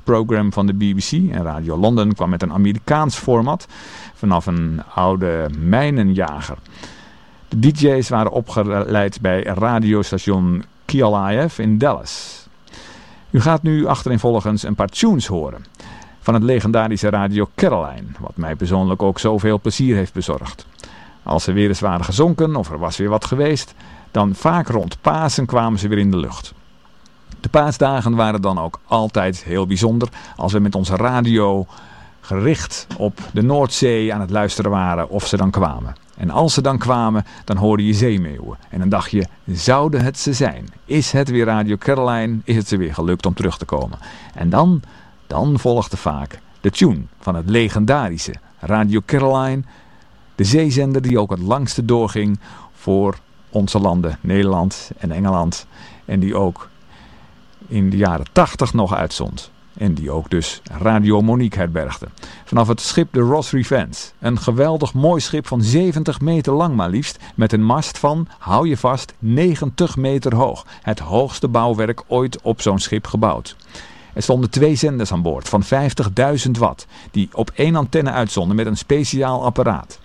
program van de BBC. En Radio Londen kwam met een Amerikaans format vanaf een oude mijnenjager. De DJ's waren opgeleid bij radiostation KLIF in Dallas. U gaat nu achtereenvolgens een paar tunes horen van het legendarische Radio Caroline, wat mij persoonlijk ook zoveel plezier heeft bezorgd. Als ze weer eens waren gezonken of er was weer wat geweest, dan vaak rond Pasen kwamen ze weer in de lucht. De paasdagen waren dan ook altijd heel bijzonder als we met onze radio gericht op de Noordzee aan het luisteren waren of ze dan kwamen. En als ze dan kwamen, dan hoorde je zeemeeuwen. En dan dacht je, zouden het ze zijn? Is het weer Radio Caroline? Is het ze weer gelukt om terug te komen? En dan volgde vaak de tune van het legendarische Radio Caroline. De zeezender die ook het langste doorging voor onze landen, Nederland en Engeland. En die ook in de jaren 80 nog uitzond. En die ook dus Radio Monique herbergde. Vanaf het schip de Ross Revenge. Een geweldig mooi schip van 70 meter lang maar liefst. Met een mast van, hou je vast, 90 meter hoog. Het hoogste bouwwerk ooit op zo'n schip gebouwd. Er stonden 2 zenders aan boord van 50.000 watt. Die op 1 antenne uitzonden met een speciaal apparaat.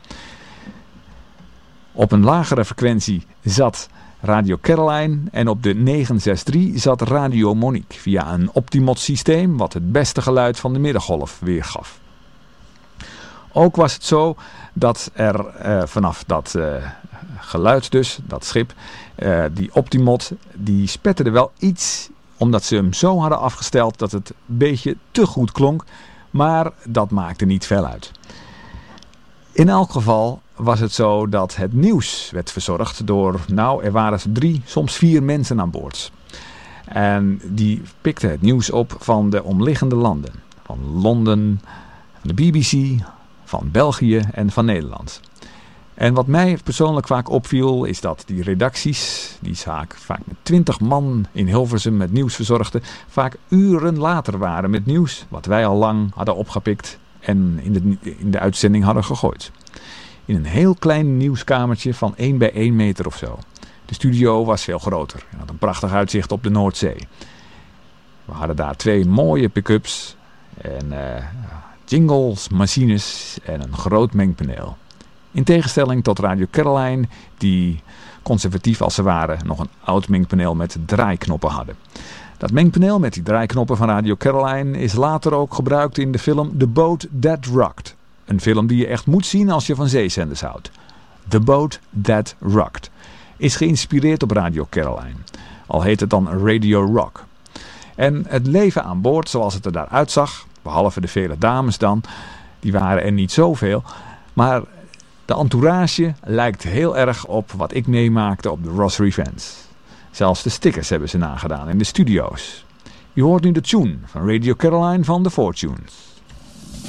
Op een lagere frequentie zat Radio Caroline en op de 963 zat Radio Monique via een Optimot systeem wat het beste geluid van de middengolf weergaf. Ook was het zo dat er vanaf dat geluid dus, dat schip, die Optimot, die spetterde wel iets omdat ze hem zo hadden afgesteld dat het een beetje te goed klonk, maar dat maakte niet veel uit. In elk geval was het zo dat het nieuws werd verzorgd door, er waren 3, soms 4 mensen aan boord. En die pikten het nieuws op van de omliggende landen. Van Londen, van de BBC, van België en van Nederland. En wat mij persoonlijk vaak opviel is dat die redacties, die vaak met 20 man in Hilversum met nieuws verzorgden, vaak uren later waren met nieuws wat wij al lang hadden opgepikt en in de uitzending hadden gegooid. In een heel klein nieuwskamertje van 1 bij 1 meter of zo. De studio was veel groter en had een prachtig uitzicht op de Noordzee. We hadden daar 2 mooie pick-ups en jingles, machines en een groot mengpaneel. In tegenstelling tot Radio Caroline, die conservatief als ze waren nog een oud mengpaneel met draaiknoppen hadden. Dat mengpaneel met die draaiknoppen van Radio Caroline is later ook gebruikt in de film The Boat That Rocked. Een film die je echt moet zien als je van zeezenders houdt. The Boat That Rocked is geïnspireerd op Radio Caroline. Al heet het dan Radio Rock. En het leven aan boord zoals het er daaruit zag, behalve de vele dames dan, die waren er niet zoveel, maar de entourage lijkt heel erg op wat ik meemaakte op de Ross Revenge. Zelfs de stickers hebben ze nagedaan in de studio's. U hoort nu de tune van Radio Caroline van The Fortunes.